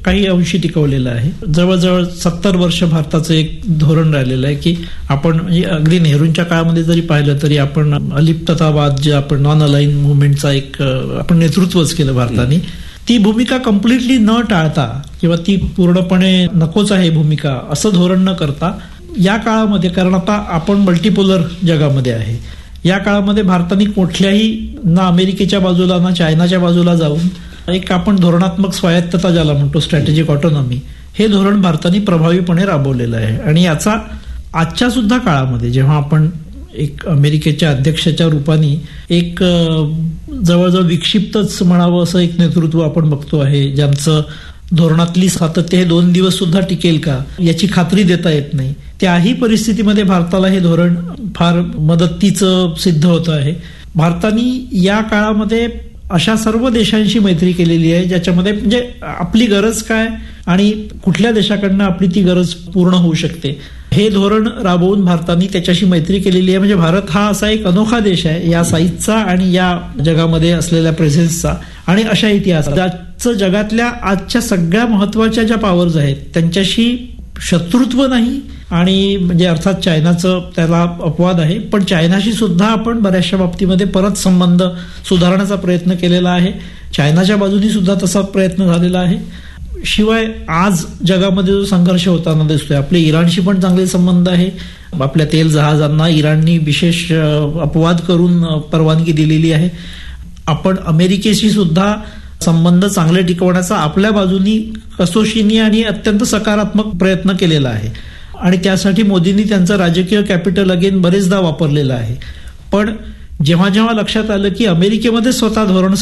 काही अंशी टिकवलेलं आहे. जवळजवळ 70 वर्ष भारताचं एक धोरण राहिलेलं आहे की आपण म्हणजे अगदी नेहरूंच्या काळामध्ये जरी पाहिलं तरी आपण अलिप्ततावाद जे आपण नॉन अलाइन मुवमेंटचा एक आपण नेतृत्वच केलं भारताने. ती भूमिका कम्प्लिटली न टाळता किंवा ती पूर्णपणे नकोच आहे भूमिका असं धोरण न करता या काळामध्ये, कारण आता आपण मल्टीपोलर जगामध्ये आहे, या काळामध्ये भारताने कुठल्याही ना अमेरिकेच्या बाजूला ना चायनाच्या बाजूला जाऊन एक आपण धोरणात्मक स्वायत्तता ज्याला म्हणतो स्ट्रॅटेजिक ऑटोनॉमी, हे धोरण भारताने प्रभावीपणे राबवलेलं आहे. आणि याचा आजच्या सुद्धा काळामध्ये जेव्हा आपण एक अमेरिकेच्या अध्यक्षाच्या रूपाने एक जवळजवळ विक्षिप्तच म्हणावं असं एक नेतृत्व आपण बघतो आहे, ज्यांचं धोरणातली सातत्य हे 2 दिवस सुद्धा टिकेल का याची खात्री देता येत नाही. त्याही परिस्थितीमध्ये भारताला हे धोरण फार मदतीचं सिद्ध होतं आहे. भारताने या काळामध्ये अशा सर्व देशांशी मैत्री केलेली आहे ज्याच्यामध्ये म्हणजे आपली गरज काय आणि कुठल्या देशाकडनं आपली ती गरज पूर्ण होऊ शकते हे धोरण राबवून भारताने त्याच्याशी मैत्री केलेली आहे. म्हणजे भारत हा असा एक अनोखा देश आहे या साईजचा आणि या जगामध्ये असलेल्या प्रेझेन्सचा आणि अशा इतिहासाचं जगातल्या आजच्या सगळ्या महत्वाच्या ज्या पॉवर्स आहेत त्यांच्याशी शत्रुत्व नाही. आणि म्हणजे अर्थात चायनाचं त्याला अपवाद आहे, पण चायनाशी सुद्धा आपण बऱ्याचशा बाबतीमध्ये परत संबंध सुधारण्याचा प्रयत्न केलेला आहे. चायनाच्या बाजूनी सुद्धा तसा प्रयत्न झालेला आहे. शिवाय आज जगामध्ये जो संघर्ष होताना दिसतोय, आपले इराणशी पण चांगले संबंध आहे. आपल्या तेल जहाजांना इराणनी विशेष अपवाद करून परवानगी दिलेली आहे. आपण अमेरिकेशी सुद्धा संबंध चांगले टिकवण्याचा आपल्या बाजूनी कसोशीनी आणि अत्यंत सकारात्मक प्रयत्न केलेला आहे. आणि त्यासाठी मोदींनी त्यांचं राजकीय कॅपिटल अगेन बरेचदा वापरलेलं आहे. पण जेव्हा जेव्हा लक्षात आलं की अमेरिकेमध्ये स्वतः धोरण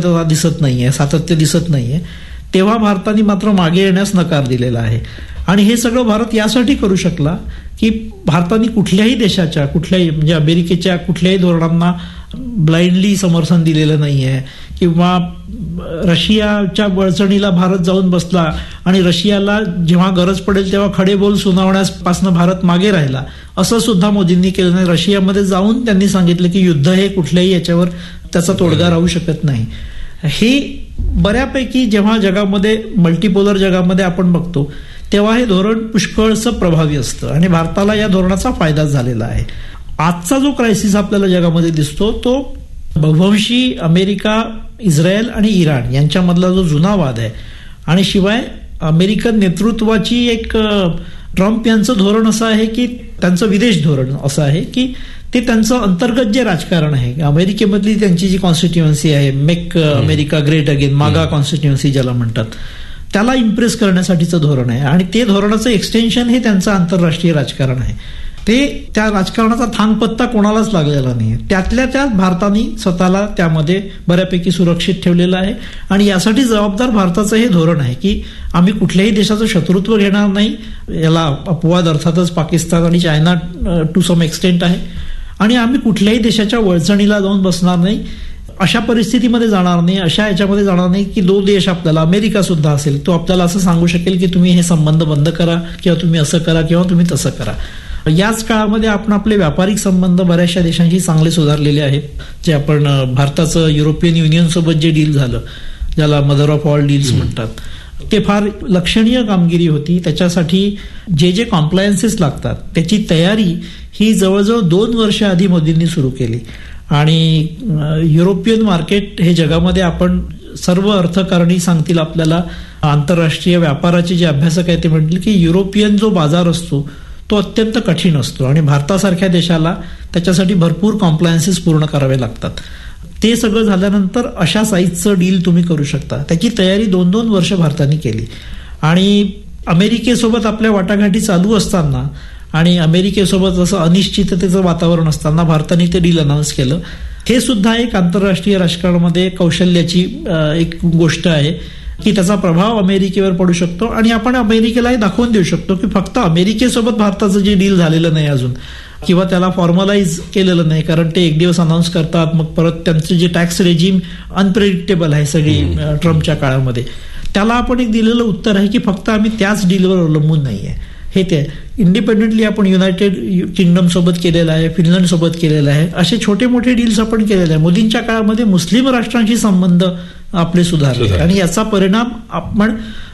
सातत्य दिसत नाहीये तेव्हा भारताने मात्र मागे येण्यास नकार दिलेला आहे. आणि हे सगळं भारत यासाठी करू शकला की भारताने कुठल्याही देशाच्या म्हणजे अमेरिकेच्या कुठल्याही धोरणांना ब्लाइंडली समर्थन दिलेलं नाहीये किंवा रशियाच्या बळचणीला भारत जाऊन बसला आणि रशियाला जेव्हा गरज पडेल तेव्हा खडे बोल सुनावण्यापासून भारत मागे राहिला असं सुद्धा मोदींनी केलं नाही. रशियामध्ये जाऊन त्यांनी सांगितलं की युद्ध हे कुठल्याही याच्यावर त्याचा तोडगा राहू शकत नाही. हे बऱ्यापैकी जेव्हा जगामध्ये मल्टीपोलर जगामध्ये आपण बघतो तेव्हा हे धोरण पुष्कळसं प्रभावी असतं आणि भारताला या धोरणाचा फायदा झालेला आहे. आजचा जो क्रायसिस आपल्याला जगामध्ये दिसतो तो बहुवंशी अमेरिका, इस्रायल आणि इराण यांच्यामधला जो जुना वाद आहे आणि शिवाय अमेरिकन नेतृत्वाची एक ट्रम्प यांचं धोरण असं आहे की त्यांचं विदेश धोरण असं आहे की ते त्यांचं अंतर्गत जे राजकारण आहे, अमेरिकेमधली त्यांची जी कॉन्स्टिट्युएन्सी आहे, मेक अमेरिका ग्रेट अगेन, मागा कॉन्स्टिट्युएन्सी ज्याला म्हणतात, त्याला इम्प्रेस करण्यासाठीचं धोरण आहे. आणि ते धोरणाचं एक्सटेन्शन हे त्यांचं आंतरराष्ट्रीय राजकारण आहे. ते त्या राजकारणाचा थांगपत्ता कोणालाच लागलेला नाही. त्यातल्या त्यात भारताने स्वतःला त्यामध्ये बऱ्यापैकी सुरक्षित ठेवलेलं आहे आणि यासाठी जबाबदार भारताचं हे धोरण आहे की आम्ही कुठल्याही देशाचं शत्रुत्व घेणार नाही. याला अपवाद अर्थातच पाकिस्तान आणि चायना टू सम एक्सटेंट आहे. आणि आम्ही कुठल्याही देशाच्या वळचणीला जाऊन बसणार नाही, अशा परिस्थितीमध्ये जाणार नाही, अशा याच्यामध्ये जाणार नाही की 2 देश आपल्याला, अमेरिका सुद्धा असेल, तो आपल्याला असं सांगू शकेल की तुम्ही हे संबंध बंद करा किंवा तुम्ही असं करा किंवा तुम्ही तसं करा. याच काळामध्ये आपण आपले व्यापारिक संबंध बऱ्याचशा देशांशी चांगले सुधारलेले आहेत. जे आपण भारताचं युरोपियन युनियन सोबत जे डील झालं, ज्याला मदर ऑफ ऑल डील्स म्हणतात, ते फार लक्षणीय कामगिरी होती. त्याच्यासाठी जे कॉम्प्लायन्सेस लागतात त्याची तयारी ही जवळजवळ 2 वर्ष आधी मोदींनी सुरू केली. आणि युरोपियन मार्केट हे जगामध्ये आपण सर्व अर्थकारणी सांगतील आपल्याला, आंतरराष्ट्रीय व्यापाराचे जे अभ्यासक आहे ते म्हणतील की युरोपियन जो बाजार असतो तो अत्यंत कठीण असतो आणि भारतासारख्या देशाला त्याच्यासाठी भरपूर कॉम्प्लायन्सेस पूर्ण करावे लागतात. ते सगळं झाल्यानंतर अशा साईजचं डील तुम्ही करू शकता. त्याची तयारी 2-2 वर्ष भारताने केली. आणि अमेरिकेसोबत आपल्या वाटाघाटी चालू असताना आणि अमेरिकेसोबत जसं अनिश्चिततेचं वातावरण असताना भारताने ते डील अनाऊन्स केलं. हे सुद्धा एक आंतरराष्ट्रीय राजकारणामध्ये कौशल्याची एक गोष्ट आहे की त्याचा प्रभाव अमेरिकेवर पडू शकतो आणि आपण अमेरिकेलाही दाखवून देऊ शकतो की फक्त अमेरिकेसोबत भारताचं जे डील झालेलं नाही अजून किंवा त्याला फॉर्मलाइज केलेलं नाही, कारण ते एक दिवस अनाऊन्स करतात, मग परत त्यांचं जे टॅक्स रेजिम अनप्रेडिक्टेबल आहे सगळी ट्रम्पच्या काळामध्ये, त्याला आपण एक दिलेलं उत्तर आहे की फक्त आम्ही त्याच डीलवर अवलंबून नाहीये. हे ते इंडिपेंडेंटली आपण युनायटेड किंगडम सोबत केलेलं आहे, फिनलंड सोबत केलेलं आहे, असे छोटे मोठे डील्स आपण केलेले आहे. मोदींच्या काळामध्ये मुस्लिम राष्ट्रांशी संबंध आपले सुधारले आणि याचा परिणाम आपण